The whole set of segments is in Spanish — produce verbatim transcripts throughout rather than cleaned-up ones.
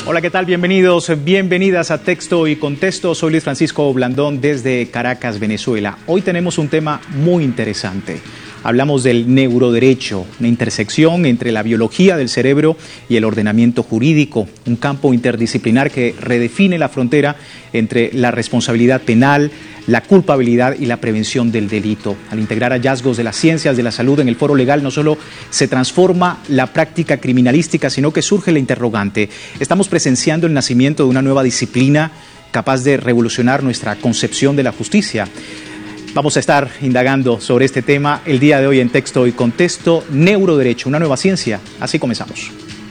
Hola, ¿qué tal? Bienvenidos, bienvenidas a Texto y Contexto. Soy Luis Francisco Blandón desde Caracas, Venezuela. Hoy tenemos un tema muy interesante. Hablamos del neuroderecho, una intersección entre la biología del cerebro y el ordenamiento jurídico, un campo interdisciplinar que redefine la frontera entre la responsabilidad penal, la culpabilidad y la prevención del delito. Al integrar hallazgos de las ciencias de la salud en el foro legal, no solo se transforma la práctica criminalística, sino que surge la interrogante. Estamos presenciando el nacimiento de una nueva disciplina capaz de revolucionar nuestra concepción de la justicia. Vamos a estar indagando sobre este tema el día de hoy en Texto y Contexto. Neuroderecho, una nueva ciencia. Así comenzamos.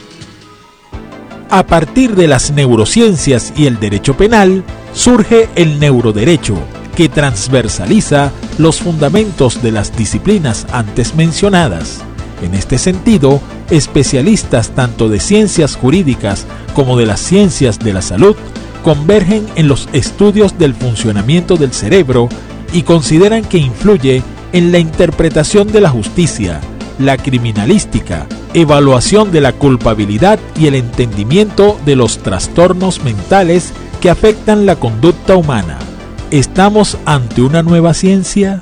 A partir de las neurociencias y el derecho penal, surge el neuroderecho, que transversaliza los fundamentos de las disciplinas antes mencionadas. En este sentido, especialistas tanto de ciencias jurídicas como de las ciencias de la salud convergen en los estudios del funcionamiento del cerebro y consideran que influye en la interpretación de la justicia, la criminalística, evaluación de la culpabilidad y el entendimiento de los trastornos mentales que afectan la conducta humana. ¿Estamos ante una nueva ciencia?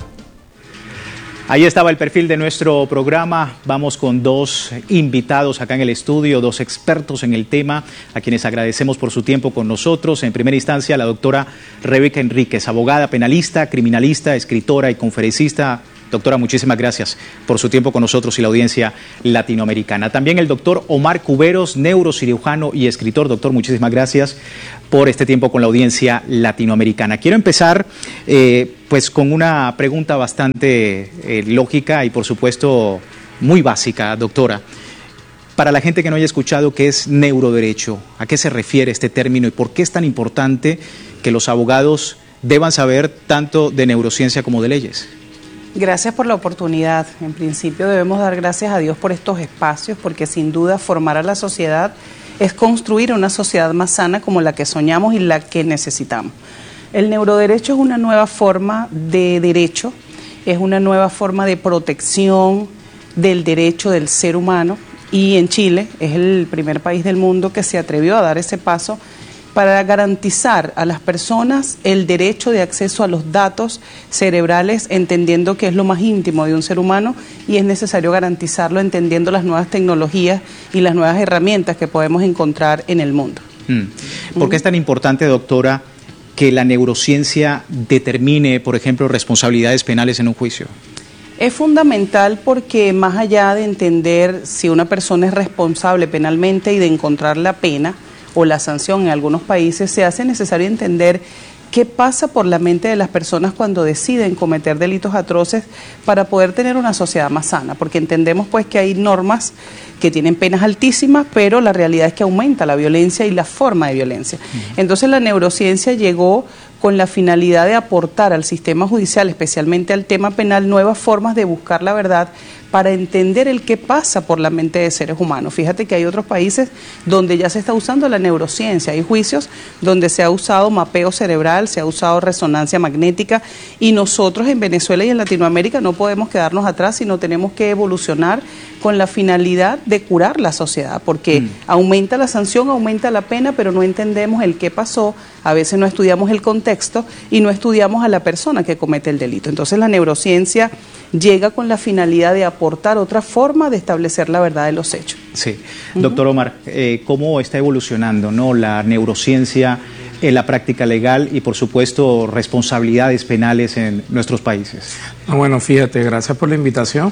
Ahí estaba el perfil de nuestro programa. Vamos con dos invitados acá en el estudio, dos expertos en el tema, a quienes agradecemos por su tiempo con nosotros. En primera instancia, la doctora Rebeca Enríquez, abogada penalista, criminalista, escritora y conferencista. Doctora, muchísimas gracias por su tiempo con nosotros y la audiencia latinoamericana. También el doctor Omar Cuberos, neurocirujano y escritor. Doctor, muchísimas gracias por este tiempo con la audiencia latinoamericana. Quiero empezar eh, pues con una pregunta bastante eh, lógica y por supuesto muy básica, doctora. Para la gente que no haya escuchado qué es neuroderecho, ¿a qué se refiere este término y por qué es tan importante que los abogados deban saber tanto de neurociencia como de leyes? Gracias por la oportunidad. En principio debemos dar gracias a Dios por estos espacios, porque sin duda formar a la sociedad es construir una sociedad más sana como la que soñamos y la que necesitamos. El neuroderecho es una nueva forma de derecho, es una nueva forma de protección del derecho del ser humano, y en Chile es el primer país del mundo que se atrevió a dar ese paso para garantizar a las personas el derecho de acceso a los datos cerebrales, entendiendo que es lo más íntimo de un ser humano y es necesario garantizarlo entendiendo las nuevas tecnologías y las nuevas herramientas que podemos encontrar en el mundo. Mm. ¿Por qué es tan importante, doctora, que la neurociencia determine, por ejemplo, responsabilidades penales en un juicio? Es fundamental porque más allá de entender si una persona es responsable penalmente y de encontrar la pena o la sanción en algunos países, se hace necesario entender qué pasa por la mente de las personas cuando deciden cometer delitos atroces para poder tener una sociedad más sana, porque entendemos pues que hay normas que tienen penas altísimas, pero la realidad es que aumenta la violencia y la forma de violencia. Uh-huh. Entonces la neurociencia llegó con la finalidad de aportar al sistema judicial, especialmente al tema penal, nuevas formas de buscar la verdad para entender el qué pasa por la mente de seres humanos. Fíjate que hay otros países donde ya se está usando la neurociencia, hay juicios donde se ha usado mapeo cerebral, se ha usado resonancia magnética, y nosotros en Venezuela y en Latinoamérica no podemos quedarnos atrás, sino tenemos que evolucionar con la finalidad de curar la sociedad, porque mm. aumenta la sanción, aumenta la pena, pero no entendemos el qué pasó, a veces no estudiamos el contexto y no estudiamos a la persona que comete el delito. Entonces la neurociencia llega con la finalidad de aportar otra forma de establecer la verdad de los hechos. Sí. Doctor Omar, eh, ¿cómo está evolucionando, ¿no?, la neurociencia en la práctica legal y, por supuesto, responsabilidades penales en nuestros países? Ah, bueno, fíjate, gracias por la invitación.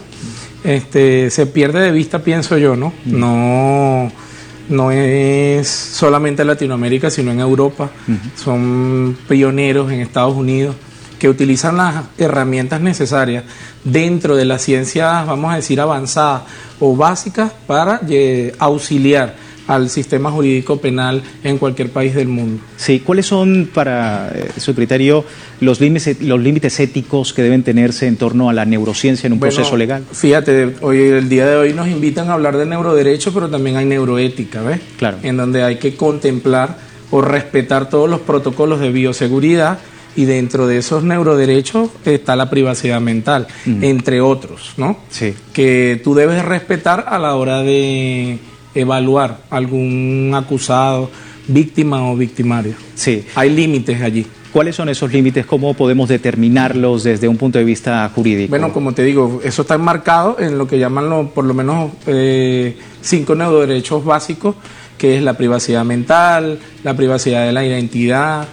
Este, se pierde de vista, pienso yo, ¿no? Mm. No, no es solamente en Latinoamérica, sino en Europa. Mm-hmm. Son pioneros en Estados Unidos que utilizan las herramientas necesarias dentro de las ciencias, vamos a decir, avanzadas o básicas para eh, auxiliar al sistema jurídico penal en cualquier país del mundo. Sí, ¿cuáles son, para eh, su criterio, los límites, los límites éticos que deben tenerse en torno a la neurociencia en un bueno, proceso legal? Fíjate, hoy, el día de hoy nos invitan a hablar de neuroderecho, pero también hay neuroética, ¿ves? Claro. En donde hay que contemplar o respetar todos los protocolos de bioseguridad, y dentro de esos neuroderechos está la privacidad mental, mm. entre otros, ¿no? Sí. Que tú debes respetar a la hora de evaluar algún acusado víctima o victimario. Sí. Hay límites allí. ¿Cuáles son esos límites? ¿Cómo podemos determinarlos desde un punto de vista jurídico? Bueno, como te digo, eso está enmarcado en lo que llaman lo, por lo menos eh, cinco neuroderechos básicos, que es la privacidad mental, la privacidad de la identidad,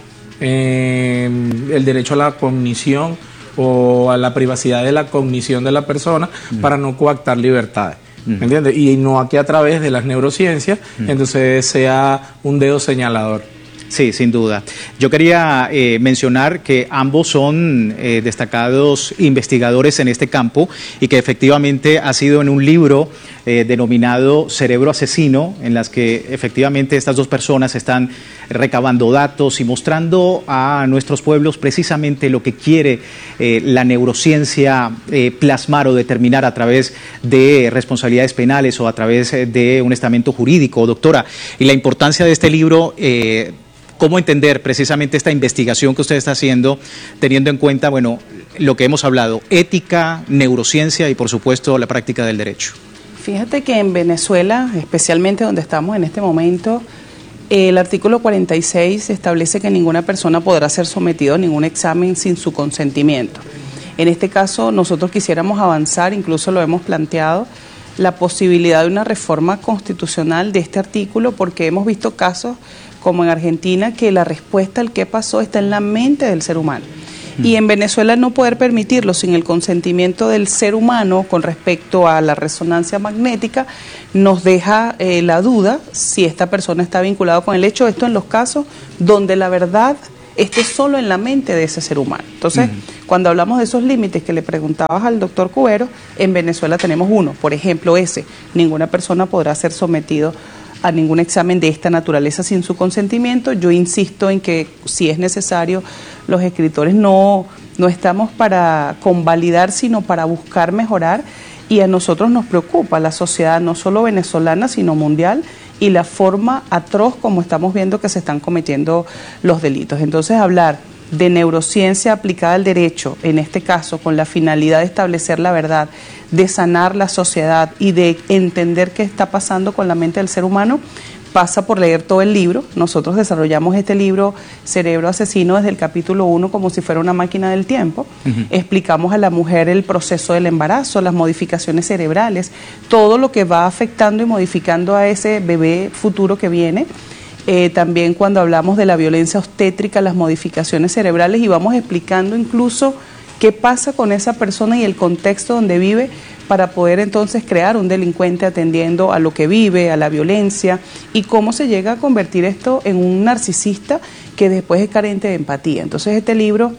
eh, el derecho a la cognición o a la privacidad de la cognición de la persona mm. para no coactar libertades. ¿Me mm. entiendes? Y no aquí a través de las neurociencias, mm. entonces sea un dedo señalador. Sí, sin duda. Yo quería eh, mencionar que ambos son eh, destacados investigadores en este campo y que efectivamente ha sido en un libro eh, denominado Cerebro Asesino, en las que efectivamente estas dos personas están recabando datos y mostrando a nuestros pueblos precisamente lo que quiere eh, la neurociencia eh, plasmar o determinar a través de responsabilidades penales o a través de un estamento jurídico. Doctora, y la importancia de este libro... Eh, ¿Cómo entender precisamente esta investigación que usted está haciendo, teniendo en cuenta, bueno, lo que hemos hablado, ética, neurociencia y, por supuesto, la práctica del derecho? Fíjate que en Venezuela, especialmente donde estamos en este momento, el artículo cuarenta y seis establece que ninguna persona podrá ser sometido a ningún examen sin su consentimiento. En este caso, nosotros quisiéramos avanzar, incluso lo hemos planteado, la posibilidad de una reforma constitucional de este artículo, porque hemos visto casos como en Argentina, que la respuesta al qué pasó está en la mente del ser humano. Mm. Y en Venezuela no poder permitirlo sin el consentimiento del ser humano con respecto a la resonancia magnética, nos deja eh, la duda si esta persona está vinculada con el hecho, esto en los casos donde la verdad esté solo en la mente de ese ser humano. Entonces, mm. cuando hablamos de esos límites que le preguntabas al doctor Cubero, en Venezuela tenemos uno, por ejemplo ese, ninguna persona podrá ser sometido a ningún examen de esta naturaleza sin su consentimiento. Yo insisto en que si es necesario, los escritores no, no estamos para convalidar, sino para buscar mejorar, y a nosotros nos preocupa la sociedad no solo venezolana, sino mundial, y la forma atroz como estamos viendo que se están cometiendo los delitos. Entonces, hablar de neurociencia aplicada al derecho, en este caso con la finalidad de establecer la verdad, de sanar la sociedad y de entender qué está pasando con la mente del ser humano, pasa por leer todo el libro. Nosotros desarrollamos este libro Cerebro Asesino desde el capítulo uno como si fuera una máquina del tiempo. Uh-huh. Explicamos a la mujer el proceso del embarazo, las modificaciones cerebrales, todo lo que va afectando y modificando a ese bebé futuro que viene. Eh, también cuando hablamos de la violencia obstétrica, las modificaciones cerebrales, y vamos explicando incluso qué pasa con esa persona y el contexto donde vive para poder entonces crear un delincuente atendiendo a lo que vive, a la violencia, y cómo se llega a convertir esto en un narcisista que después es carente de empatía. Entonces este libro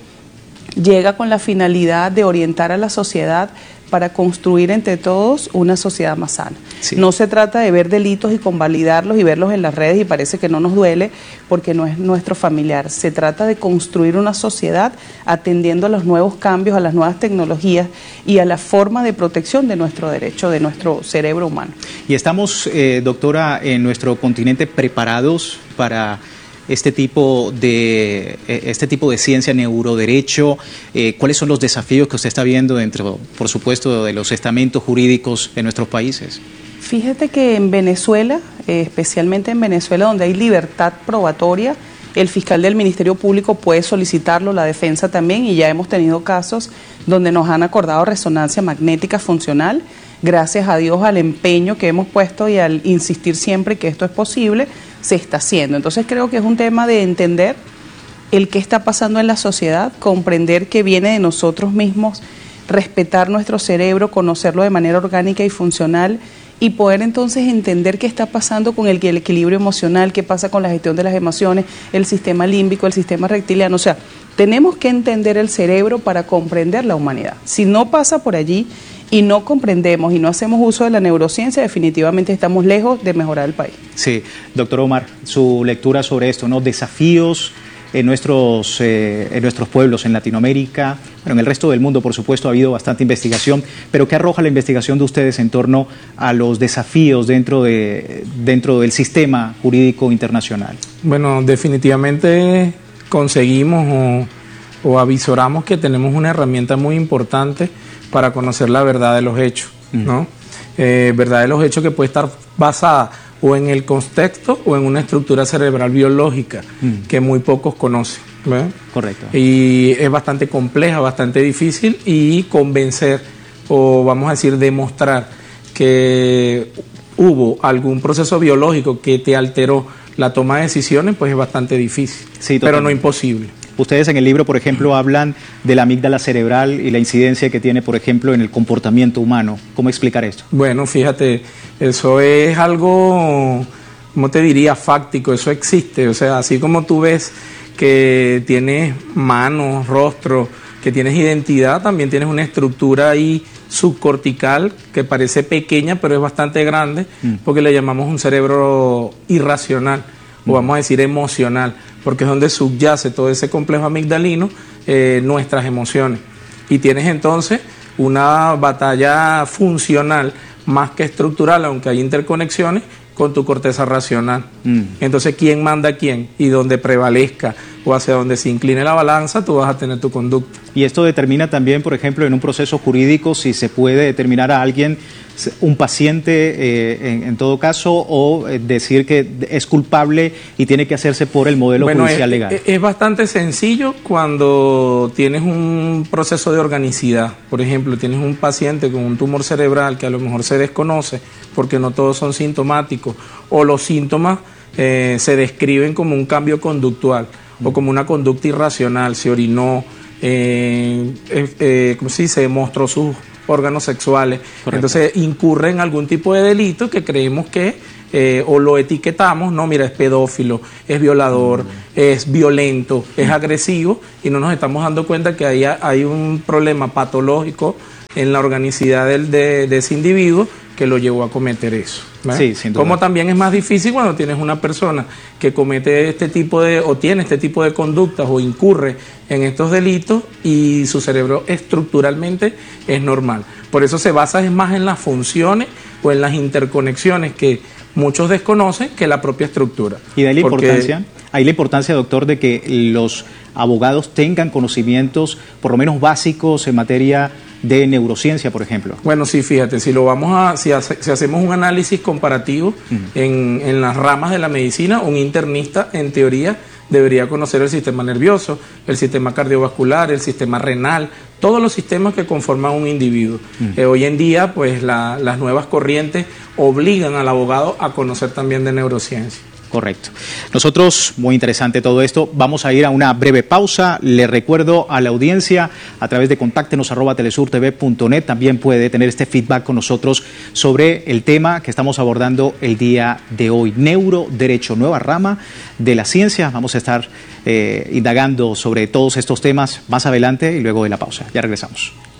llega con la finalidad de orientar a la sociedad para construir entre todos una sociedad más sana. Sí. No se trata de ver delitos y convalidarlos y verlos en las redes y parece que no nos duele porque no es nuestro familiar. Se trata de construir una sociedad atendiendo a los nuevos cambios, a las nuevas tecnologías y a la forma de protección de nuestro derecho, de nuestro cerebro humano. Y estamos, eh, doctora, en nuestro continente preparados para este tipo de este tipo de ciencia, neuroderecho. Eh, ¿cuáles son los desafíos que usted está viendo dentro, por supuesto, de los estamentos jurídicos en nuestros países? Fíjate que en Venezuela, eh, especialmente en Venezuela, donde hay libertad probatoria, el fiscal del Ministerio Público puede solicitarlo, la defensa también, y ya hemos tenido casos donde nos han acordado resonancia magnética funcional, gracias a Dios al empeño que hemos puesto y al insistir siempre que esto es posible, se está haciendo. Entonces creo que es un tema de entender el qué está pasando en la sociedad, comprender que viene de nosotros mismos, respetar nuestro cerebro, conocerlo de manera orgánica y funcional, y poder entonces entender qué está pasando con el, el equilibrio emocional, qué pasa con la gestión de las emociones, el sistema límbico, el sistema reptiliano. O sea, tenemos que entender el cerebro para comprender la humanidad. Si no pasa por allí y no comprendemos y no hacemos uso de la neurociencia, definitivamente estamos lejos de mejorar el país. Sí, doctor Omar, su lectura sobre esto, ¿no? Desafíos en nuestros, eh, en nuestros pueblos, en Latinoamérica, bueno, en el resto del mundo, por supuesto, ha habido bastante investigación, pero ¿qué arroja la investigación de ustedes en torno a los desafíos dentro, de, dentro del sistema jurídico internacional? Bueno, definitivamente conseguimos o, o avisoramos que tenemos una herramienta muy importante para conocer la verdad de los hechos, ¿no? Uh-huh. Eh, verdad de los hechos que puede estar basada o en el contexto o en una estructura cerebral biológica mm. que muy pocos conocen, ¿verdad? Correcto. Y es bastante compleja, bastante difícil, y convencer, o vamos a decir demostrar que hubo algún proceso biológico que te alteró la toma de decisiones, pues es bastante difícil, sí, pero no imposible. Ustedes en el libro, por ejemplo, hablan de la amígdala cerebral y la incidencia que tiene, por ejemplo, en el comportamiento humano. ¿Cómo explicar esto? Bueno, fíjate, eso es algo, ¿cómo te diría? Fáctico, eso existe. O sea, así como tú ves que tienes manos, rostro, que tienes identidad, también tienes una estructura ahí subcortical que parece pequeña, pero es bastante grande, mm. porque le llamamos un cerebro irracional, mm. o vamos a decir emocional, porque es donde subyace todo ese complejo amigdalino, eh, nuestras emociones. Y tienes entonces una batalla funcional más que estructural, aunque hay interconexiones, con tu corteza racional. Mm. Entonces, ¿quién manda a quién? Y donde prevalezca o hacia donde se incline la balanza, tú vas a tener tu conducta. Y esto determina también, por ejemplo, en un proceso jurídico, si se puede determinar a alguien, un paciente eh, en, en todo caso, o eh, decir que es culpable y tiene que hacerse por el modelo bueno, judicial es, legal. Es, es bastante sencillo cuando tienes un proceso de organicidad. Por ejemplo, tienes un paciente con un tumor cerebral que a lo mejor se desconoce porque no todos son sintomáticos, o los síntomas eh, se describen como un cambio conductual mm. o como una conducta irracional, se orinó, eh, eh, eh, ¿cómo se dice? Mostró sus órganos sexuales. Correcto. Entonces incurre en algún tipo de delito que creemos que eh, o lo etiquetamos, no, mira, es pedófilo, es violador, mm. es violento, mm. es agresivo, y no nos estamos dando cuenta que hay, hay un problema patológico en la organicidad del, de, de ese individuo que lo llevó a cometer eso. Sí, sin duda. Como también es más difícil cuando tienes una persona que comete este tipo de, o tiene este tipo de conductas o incurre en estos delitos y su cerebro estructuralmente es normal. Por eso se basa más en las funciones o en las interconexiones que muchos desconocen que la propia estructura. Y de ahí la Porque, importancia, ahí la importancia, doctor, de que los abogados tengan conocimientos por lo menos básicos en materia de neurociencia, por ejemplo. Bueno, sí, fíjate, si lo vamos a, si, hace, si hacemos un análisis comparativo uh-huh. en, en las ramas de la medicina, un internista, en teoría, debería conocer el sistema nervioso, el sistema cardiovascular, el sistema renal, todos los sistemas que conforman un individuo. Uh-huh. Eh, hoy en día, pues, la, las nuevas corrientes obligan al abogado a conocer también de neurociencia. Correcto. Nosotros, muy interesante todo esto, vamos a ir a una breve pausa. Le recuerdo a la audiencia, a través de contáctenos arroba telesurtv punto net, también puede tener este feedback con nosotros sobre el tema que estamos abordando el día de hoy. Neuroderecho, nueva rama de la ciencia. Vamos a estar eh, indagando sobre todos estos temas más adelante y luego de la pausa. Ya regresamos.